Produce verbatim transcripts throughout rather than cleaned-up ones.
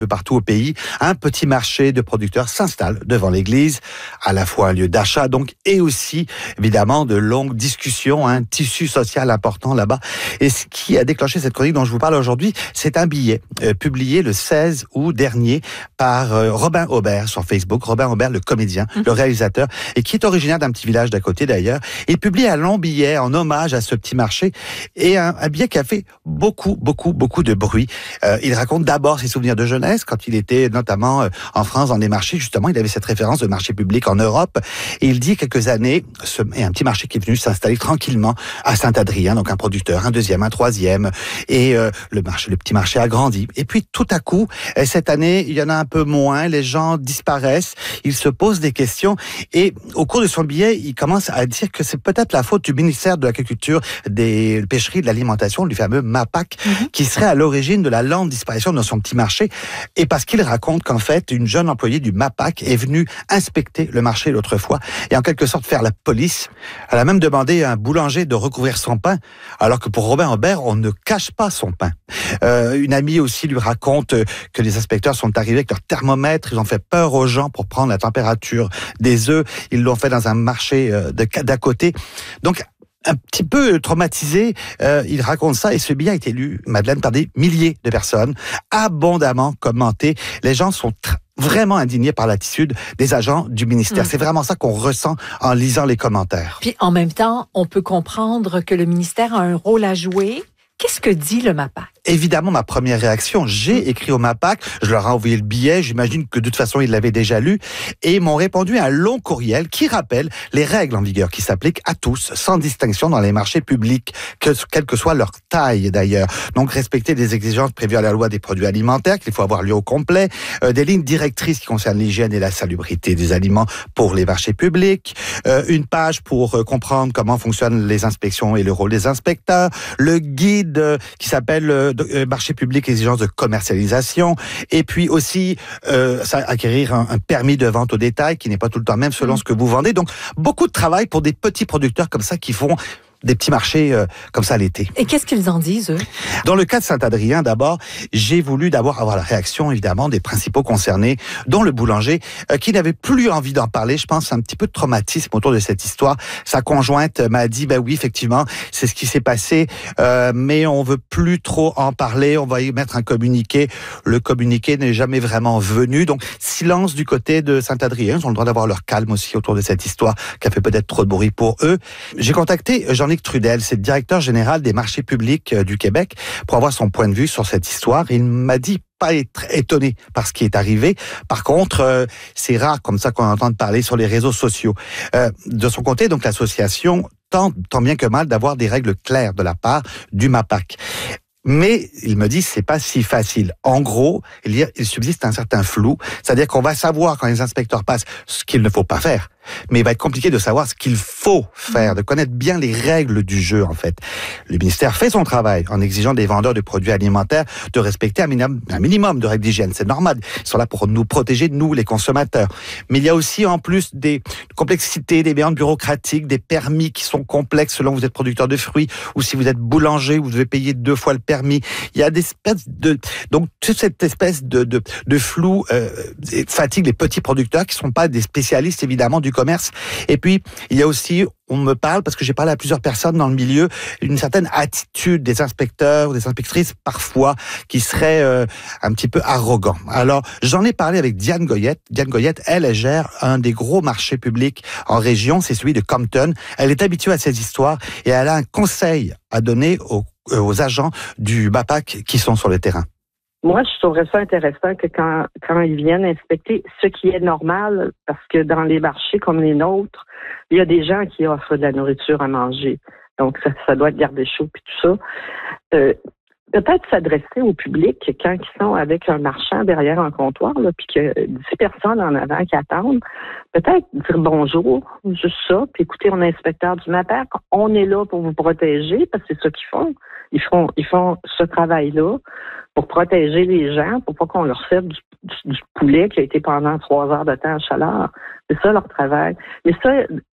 Partout au pays, un petit marché de producteurs s'installe devant l'église, à la fois un lieu d'achat donc et aussi évidemment de longues discussions, un tissu social important là-bas. Et ce qui a déclenché cette chronique dont je vous parle aujourd'hui, c'est un billet euh, publié le seize août dernier par euh, Robin Aubert sur Facebook. Robin Aubert, le comédien, mmh. le réalisateur, et qui est originaire d'un petit village d'à côté d'ailleurs. Il publie un long billet en hommage à ce petit marché et un, un billet qui a fait beaucoup, beaucoup, beaucoup de bruit. Euh, il raconte d'abord ses souvenirs de jeunesse, quand il était notamment en France dans des marchés, justement, il avait cette référence de marché public en Europe. Et il dit quelques années, ce, et un petit marché qui est venu s'installer tranquillement à Saint-Adrien, donc un producteur, un deuxième, un troisième, et euh, le marché, le petit marché a grandi. Et puis tout à coup, cette année, il y en a un peu moins, les gens disparaissent, ils se posent des questions, et au cours de son billet, il commence à dire que c'est peut-être la faute du ministère de l'Agriculture, des pêcheries, de l'alimentation, du fameux MAPAC, mm-hmm. qui serait à l'origine de la lente disparition de son petit marché. Et parce qu'il raconte qu'en fait, une jeune employée du MAPAC est venue inspecter le marché l'autre fois et en quelque sorte faire la police. Elle a même demandé à un boulanger de recouvrir son pain, alors que pour Robin Aubert, on ne cache pas son pain. Euh, une amie aussi lui raconte que les inspecteurs sont arrivés avec leur thermomètre, ils ont fait peur aux gens pour prendre la température des œufs, ils l'ont fait dans un marché de, d'à côté. Donc, un petit peu traumatisé, euh, il raconte ça et ce billet a été lu, Madeleine, par des milliers de personnes, abondamment commenté. Les gens sont tr- vraiment indignés par l'attitude des agents du ministère. Mmh. C'est vraiment ça qu'on ressent en lisant les commentaires. Puis en même temps, on peut comprendre que le ministère a un rôle à jouer. Qu'est-ce que dit le MAPAC? Évidemment, ma première réaction, j'ai écrit au MAPAC, je leur ai envoyé le billet, j'imagine que de toute façon, ils l'avaient déjà lu, et ils m'ont répondu un long courriel qui rappelle les règles en vigueur qui s'appliquent à tous, sans distinction dans les marchés publics, que, quelle que soit leur taille d'ailleurs. Donc, respecter les exigences prévues à la loi des produits alimentaires, qu'il faut avoir lieu au complet, euh, des lignes directrices qui concernent l'hygiène et la salubrité des aliments pour les marchés publics, euh, une page pour euh, comprendre comment fonctionnent les inspections et le rôle des inspecteurs, le guide euh, qui s'appelle euh, de euh, marché public, exigences de commercialisation, et puis aussi euh, ça, acquérir un, un permis de vente au détail qui n'est pas tout le temps même selon ce que vous vendez. Donc, beaucoup de travail pour des petits producteurs comme ça qui font des petits marchés euh, comme ça l'été. Et qu'est-ce qu'ils en disent, eux? Dans le cas de Saint-Adrien, d'abord, j'ai voulu d'abord avoir la réaction, évidemment, des principaux concernés, dont le boulanger, euh, qui n'avait plus envie d'en parler. Je pense un petit peu de traumatisme autour de cette histoire. Sa conjointe m'a dit, ben oui, effectivement, c'est ce qui s'est passé, euh, mais on veut plus trop en parler, on va y mettre un communiqué. Le communiqué n'est jamais vraiment venu, donc silence du côté de Saint-Adrien. Ils ont le droit d'avoir leur calme aussi autour de cette histoire qui a fait peut-être trop de bruit pour eux. J'ai contacté Jean Jean-Luc Trudel, c'est le directeur général des marchés publics du Québec, pour avoir son point de vue sur cette histoire. Il m'a dit pas être étonné par ce qui est arrivé. Par contre, euh, c'est rare comme ça qu'on entende parler sur les réseaux sociaux. Euh, de son côté, donc l'association tente tant bien que mal d'avoir des règles claires de la part du MAPAC. Mais il me dit c'est pas si facile. En gros, il, y a, il subsiste un certain flou, c'est-à-dire qu'on va savoir quand les inspecteurs passent ce qu'il ne faut pas faire, mais il va être compliqué de savoir ce qu'il faut faire, de connaître bien les règles du jeu en fait. Le ministère fait son travail en exigeant des vendeurs de produits alimentaires de respecter un minimum, un minimum de règles d'hygiène, c'est normal. Ils sont là pour nous protéger, nous les consommateurs. Mais il y a aussi en plus des complexités, des méandres bureaucratiques, des permis qui sont complexes selon que vous êtes producteur de fruits ou si vous êtes boulanger, vous devez payer deux fois le permis. Il y a des espèces de donc toute cette espèce de de, de flou euh, fatigue les petits producteurs qui sont pas des spécialistes évidemment du commerce. Et puis il y a aussi, on me parle parce que j'ai parlé à plusieurs personnes dans le milieu, une certaine attitude des inspecteurs ou des inspectrices parfois qui serait euh, un petit peu arrogant. Alors j'en ai parlé avec Diane Goyette. Diane Goyette, elle, elle gère un des gros marchés publics en région, c'est celui de Compton. Elle est habituée à ces histoires et elle a un conseil à donner aux aux agents du MAPAC qui sont sur le terrain. Moi, je trouverais ça intéressant que quand, quand ils viennent inspecter, ce qui est normal, parce que dans les marchés comme les nôtres, il y a des gens qui offrent de la nourriture à manger. Donc, ça, ça doit être gardé chaud puis tout ça. Euh, peut-être s'adresser au public quand ils sont avec un marchand derrière un comptoir, là, puis que dix personnes en avant qui attendent, peut-être dire bonjour, juste ça, puis écoutez, on est inspecteur du MAPAC, on est là pour vous protéger, parce que c'est ça qu'ils font. Ils font, ils font ce travail-là pour protéger les gens, pour pas qu'on leur serve du, du, du poulet qui a été pendant trois heures de temps à chaleur. C'est ça leur travail. Mais ça,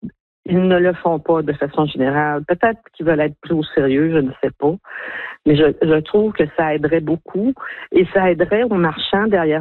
ils ne le font pas de façon générale. Peut-être qu'ils veulent être plus au sérieux, je ne sais pas. Mais je, je trouve que ça aiderait beaucoup et ça aiderait aux marchands derrière